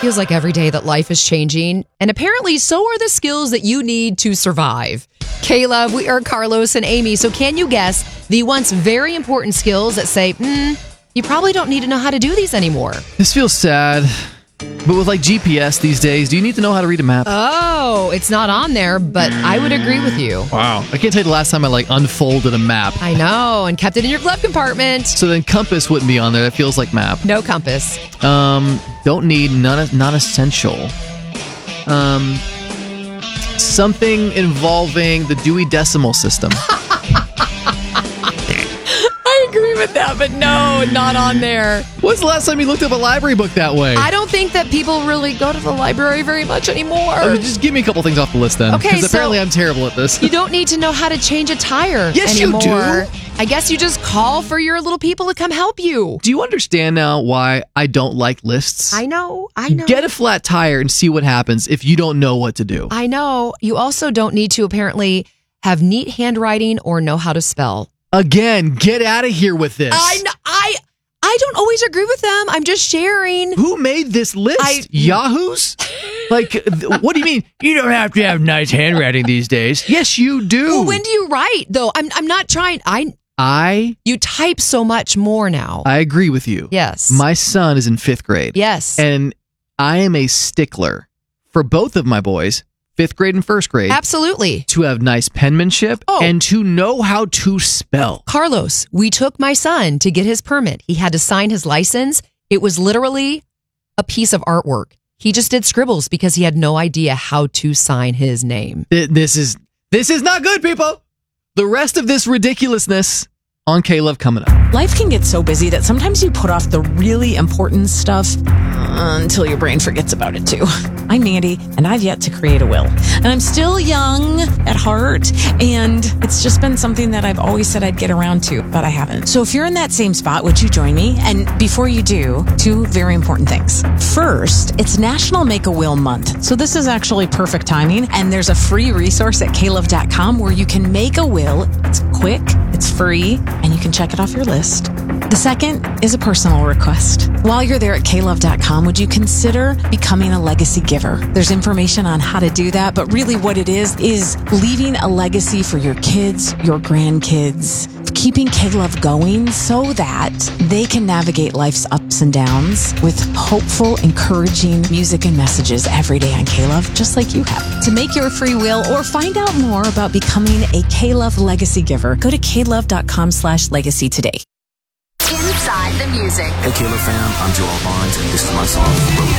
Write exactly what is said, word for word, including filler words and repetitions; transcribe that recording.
feels like every day that life is changing, and apparently so are the skills that you need to survive. K-Love, we are Carlos and Amy, so can you guess the once very important skills that say, hmm, you probably don't need to know how to do these anymore? This feels sad, but with like G P S these days, do you need to know how to read a map? Oh, it's not on there, but I would agree with you. Wow. I can't tell you the last time I like unfolded a map. I know, and kept it in your glove compartment. So then compass wouldn't be on there. That feels like map. No compass. Um, don't need none non-essential. Um, something involving the Dewey Decimal System. I agree with that, but no, not on there. When's the last time you looked up a library book that way? I don't think that people really go to the library very much anymore. Oh, just give me a couple things off the list then. Okay, Because so apparently I'm terrible at this. You don't need to know how to change a tire Yes, anymore. you do. I guess you just call for your little people to come help you. Do you understand now why I don't like lists? I know, I know. Get a flat tire and see what happens if you don't know what to do. I know. You also don't need to apparently have neat handwriting or know how to spell. Again, get out of here with this. I know, I I don't always agree with them. I'm just sharing. Who made this list? I- Yahoos? Like, th- what do you mean? You don't have to have nice handwriting these days. Yes, you do. Well, when do you write though? I'm I'm not trying. I I you type so much more now. I agree with you. Yes. My son is in fifth grade. Yes. And I am a stickler for both of my boys, fifth grade and first grade, Absolutely. to have nice penmanship Oh. and to know how to spell. Carlos, we took my son to get his permit. He had to sign his license. It was literally a piece of artwork. He just did scribbles because he had no idea how to sign his name. Th- This is this is not good, people. The rest of this ridiculousness on K-Love coming up. Life can get so busy that sometimes you put off the really important stuff uh, until your brain forgets about it too. I'm Mandy, and I've yet to create a will. And I'm still young at heart, and it's just been something that I've always said I'd get around to, but I haven't. So if you're in that same spot, would you join me? And before you do, two very important things. First, it's National Make a Will Month. So this is actually perfect timing, and there's a free resource at K love dot com where you can make a will. It's quick, it's free, and you can check it off your list. The second is a personal request. While you're there at K love dot com, would you consider becoming a legacy giver? There's information on how to do that, but really what it is, is leaving a legacy for your kids, your grandkids, keeping K-Love going so that they can navigate life's ups and downs with hopeful, encouraging music and messages every day on K-Love, just like you have. To make your free will or find out more about becoming a K-Love legacy giver, go to K love dot com slash legacy today. Inside the music. Hey, K-Love fam, I'm Joel Barnes, and this is my song,